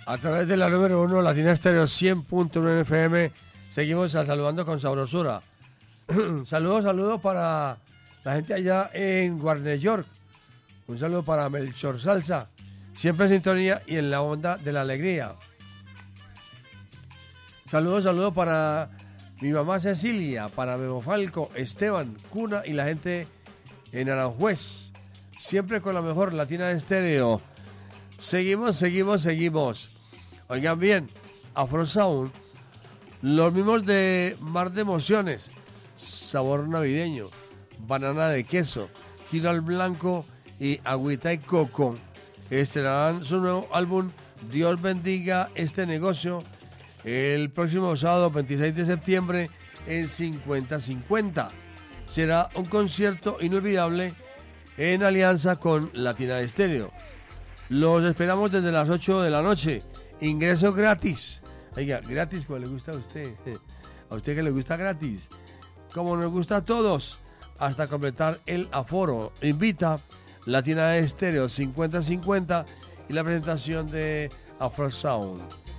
A través de la número 1, Latina Estéreo 100.1 FM, seguimos saludando con sabrosura. Saludos para la gente allá en Warner York. Un saludo para Melchor Salsa, siempre en sintonía y en la onda de la alegría. Saludos para mi mamá Cecilia, para Memo Falco, Esteban, Cuna y la gente en Aranjuez. Siempre con la mejor Latina Estéreo. Seguimos. Oigan bien, Afro Sound, los mismos de Mar de Emociones, Sabor Navideño, Banana de Queso, Tiro al Blanco y Agüita y Coco estrenarán su nuevo álbum Dios Bendiga Este Negocio el próximo sábado 26 de septiembre en 50-50. Será un concierto inolvidable en alianza con Latina Estéreo. Los esperamos desde las 8 de la noche. Ingreso gratis. Oiga, gratis como le gusta a usted. A usted que le gusta gratis. Como nos gusta a todos. Hasta completar el aforo. Invita Latina Estéreo 50-50 y la presentación de Afro Sound.